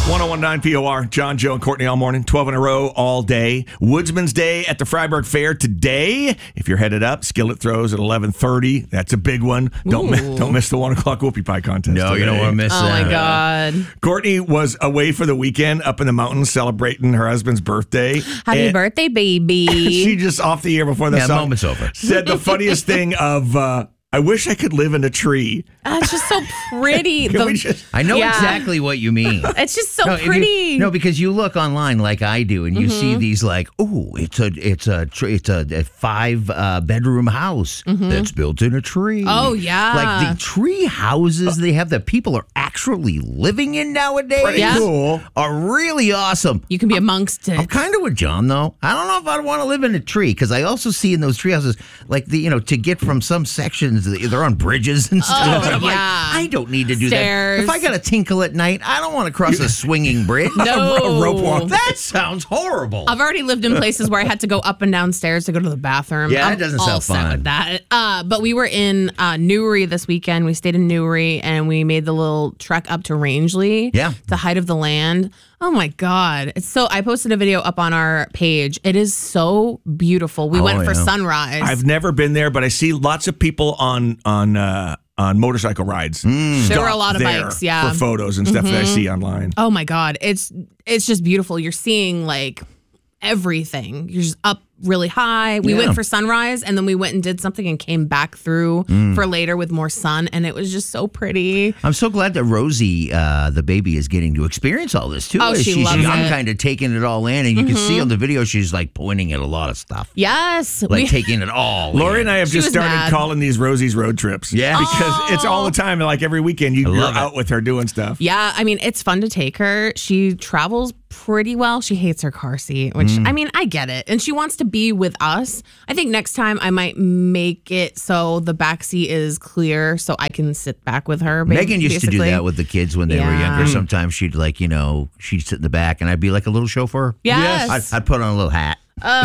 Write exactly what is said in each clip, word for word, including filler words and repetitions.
one oh one point nine P O R, John, Joe, and Courtney all morning, twelve in a row all day. Woodsman's Day at the Freiburg Fair today. If you're headed up, Skillet throws at eleven thirty. That's a big one. Don't miss, don't miss the one o'clock whoopie pie contest. No, today. you don't want to miss oh that. Oh, my God. Courtney was away for the weekend up in the mountains celebrating her husband's birthday. Happy And birthday, baby. She just off the air before the Yeah, song moment's over. said the funniest thing of, uh, I wish I could live in a tree. Oh, it's just so pretty. Can The- we just... I know Yeah. exactly what you mean. it's just so No, if you- pretty. no, because you look online like I do, and you Mm-hmm. see these like, oh, it's a it's a tr- it's a, a five uh, bedroom house that's built in a tree. Mm-hmm. Oh, yeah. like the tree houses they have that people are actually living in nowadays. Pretty Yeah. cool. Are really awesome. you can be amongst it. I'm kind of with John though. I don't know if I'd want to live in a tree because I also see in those tree houses like the you know to get from some sections they're on bridges and stuff. Oh, and I'm like, yeah. I don't need to do Stairs. that. If I got to tinkle at night, I don't want to cross a swinging bridge. No. A rope walk. That sounds horrible. I've already lived in places where I had to go up and down stairs to go to the bathroom. Yeah, I'm that doesn't all sound set fun. with that. Uh, but we were in uh, Newry this weekend. We stayed in Newry and we made the little trek up to Rangeley. Yeah. The height of the land. Oh my God. It's so I posted a video up on our page. It is so beautiful. We Oh, went for yeah. sunrise. I've never been there, but I see lots of people on on uh, on motorcycle rides. There were a stop lot of there bikes, yeah. Mm-hmm. for photos and stuff that I see online. Oh my God. It's it's just beautiful. You're seeing like everything. You're just up really high. We Yeah. went for sunrise and then we went and did something and came back through Mm. for later with more sun and it was just so pretty. I'm so glad that Rosie, uh, the baby, is getting to experience all this too. Oh, she She's loves young, it. kind of taking it all in, and you can see on the video she's like pointing at a lot of stuff, Yes. like we, taking it all. Lori in. and I have She just was started mad. calling these Rosie's road trips. Yeah. Because it's all the time. Like every weekend, you, I you're love it. out with her doing stuff. yeah, I mean, it's fun to take her. She travels pretty well. She hates her car seat, which Mm. I mean, I get it. And she wants to be with us. I think next time I might make it so the back seat is clear so I can sit back with her. ba- Megan used to do basically. that with the kids when they were Yeah. younger. Sometimes she'd like, you know, she'd sit in the back and I'd be like a little chauffeur. Yes. I'd, I'd put on a little hat.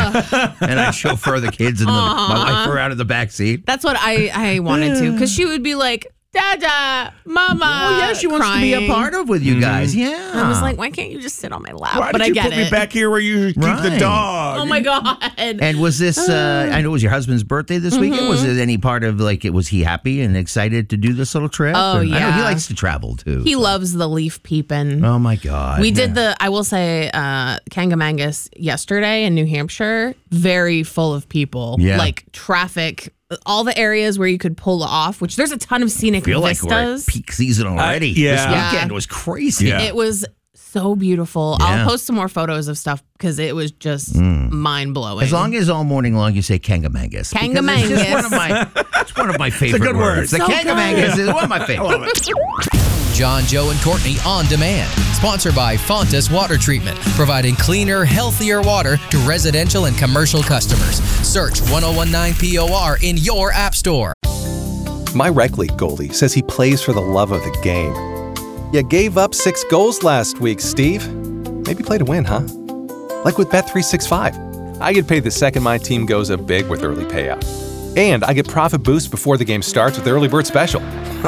and I'd chauffeur the kids and the, my wife were out of the back seat. That's what I, I wanted to, because she would be like, Dada, Mama. Oh, yeah, she wants to be a crying. part of with you guys. Yeah. I was like, why can't you just sit on my lap? Why but did I you get put it. me back here where you keep the Right. dog? Oh my God. and was this, uh, I know it was your husband's birthday this weekend. Was it any part of like, was he happy and excited to do this little trip? Oh, Or- I know he yeah. likes to travel too. He loves the leaf peeping. Oh my God. We did the, I will say, uh, Kangamangas yesterday in New Hampshire. Very full of people. Yeah. Like traffic, all the areas where you could pull off, which there's a ton of scenic I feel like we're at vistas. peak season already. yeah. This Yeah. weekend was crazy. Yeah. It was so beautiful. Yeah. I'll post some more photos of stuff because it was just mind blowing. As long as all morning long you say Kangamangas. Because It's just one of my, it's one of my favorite good word. words. The So Kangamangas good. is one of my favorites. John, Joe, and Courtney on demand. Sponsored by Fontas Water Treatment, providing cleaner, healthier water to residential and commercial customers. Search one oh one point nine P O R in your app store. My rec league goalie says he plays for the love of the game. You gave up six goals last week, Steve. Maybe play to win, huh? Like with Bet three sixty-five. I get paid the second my team goes up big with early payout. And I get profit boost before the game starts with Early Bird Special.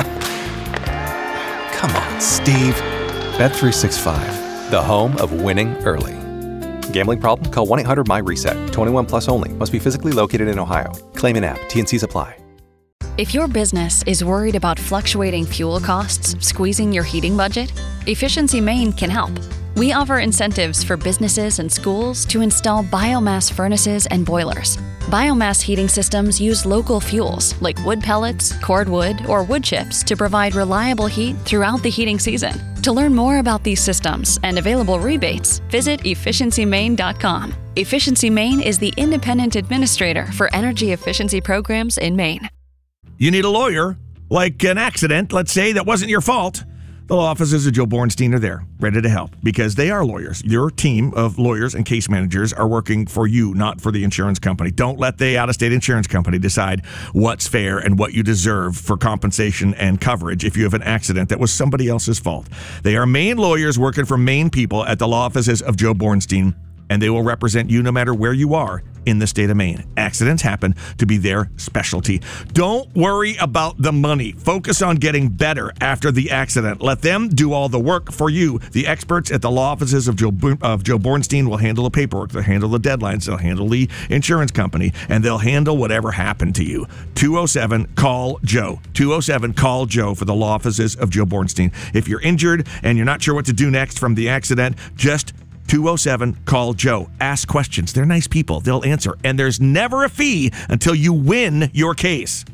Come on, Steve. Bet three sixty-five, the home of winning early. Gambling problem? Call one eight hundred my reset. twenty-one plus only. Must be physically located in Ohio. Claim an app. T and Cs apply. If your business is worried about fluctuating fuel costs squeezing your heating budget, Efficiency Maine can help. We offer incentives for businesses and schools to install biomass furnaces and boilers. Biomass heating systems use local fuels like wood pellets, cordwood, or wood chips to provide reliable heat throughout the heating season. To learn more about these systems and available rebates, visit efficiency maine dot com. Efficiency Maine is the independent administrator for energy efficiency programs in Maine. You need a lawyer, like an accident, let's say, that wasn't your fault. The law offices of Joe Bornstein are there, ready to help, because they are lawyers. Your team of lawyers and case managers are working for you, not for the insurance company. Don't let the out-of-state insurance company decide what's fair and what you deserve for compensation and coverage if you have an accident that was somebody else's fault. They are Maine lawyers working for Maine people at the law offices of Joe Bornstein, and they will represent you no matter where you are in the state of Maine. Accidents happen to be their specialty. Don't worry about the money. Focus on getting better after the accident. Let them do all the work for you. The experts at the law offices of Joe, of Joe Bornstein will handle the paperwork. They'll handle the deadlines. They'll handle the insurance company. And they'll handle whatever happened to you. two oh seven, call Joe. two oh seven, call Joe for the law offices of Joe Bornstein. If you're injured and you're not sure what to do next from the accident, just two oh seven, call Joe. Ask questions. They're nice people. They'll answer. And there's never a fee until you win your case.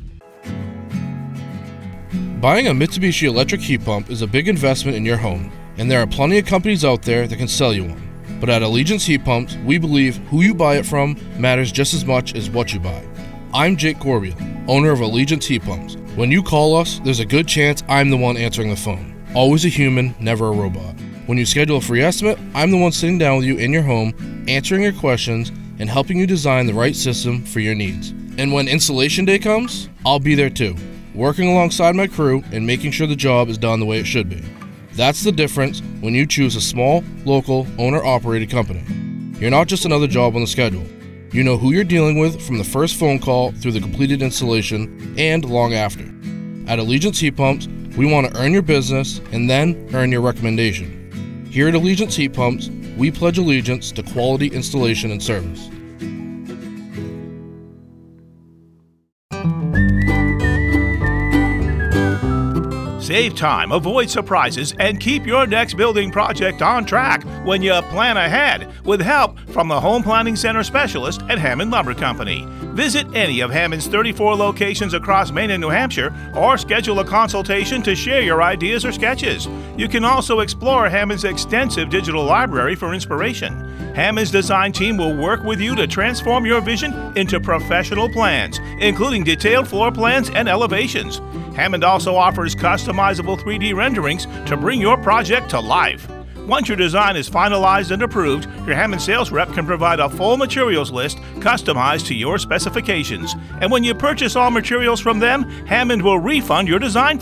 Buying a Mitsubishi electric heat pump is a big investment in your home, and there are plenty of companies out there that can sell you one. But at Allegiance Heat Pumps, we believe who you buy it from matters just as much as what you buy. I'm Jake Corbiel, owner of Allegiance Heat Pumps. When you call us, there's a good chance I'm the one answering the phone. Always a human, never a robot. When you schedule a free estimate, I'm the one sitting down with you in your home, answering your questions, and helping you design the right system for your needs. And when installation day comes, I'll be there too, working alongside my crew and making sure the job is done the way it should be. That's the difference when you choose a small, local, owner-operated company. You're not just another job on the schedule. You know who you're dealing with from the first phone call through the completed installation and long after. At Allegiance Heat Pumps, we want to earn your business and then earn your recommendation. Here at Allegiance Heat Pumps, we pledge allegiance to quality installation and service. Save time, avoid surprises, and keep your next building project on track when you plan ahead with help from the Home Planning Center specialist at Hammond Lumber Company. Visit any of Hammond's thirty-four locations across Maine and New Hampshire or schedule a consultation to share your ideas or sketches. You can also explore Hammond's extensive digital library for inspiration. Hammond's design team will work with you to transform your vision into professional plans, including detailed floor plans and elevations. Hammond also offers customizable three D renderings to bring your project to life. Once your design is finalized and approved, your Hammond sales rep can provide a full materials list customized to your specifications. And when you purchase all materials from them, Hammond will refund your design